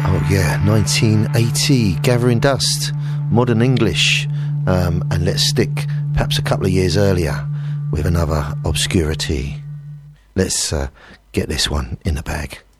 Oh yeah, 1980, Gathering Dust, Modern English, and let's stick perhaps a couple of years earlier with another obscurity. Let's get this one in the bag.